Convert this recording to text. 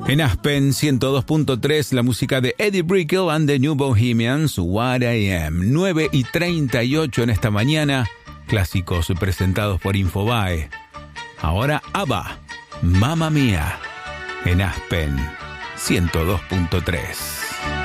En Aspen 102.3, la música de Eddie Brickell and the New Bohemians, What I Am. 9:38 en esta mañana, clásicos presentados por Infobae. Ahora ABBA, Mamma Mía, en Aspen 102.3.